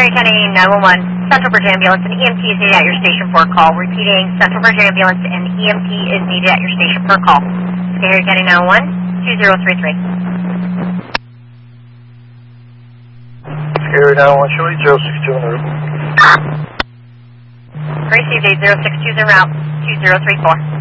Perry County 911, Central Bridge Ambulance, and EMT is needed at your station for a call. Repeating, Central Bridge Ambulance and EMT is needed at your station for a call. Perry County 911, 2033. Perry 911, show you 062 en route. Received 80620 route 2034.